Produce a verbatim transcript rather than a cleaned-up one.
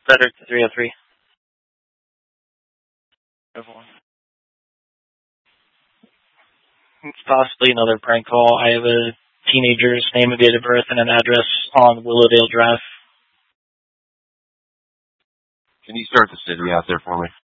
Better to three oh three. It's possibly another prank call. I have a teenager's name and date of birth and an address on Willowdale Drive. Can you start the city out there for me?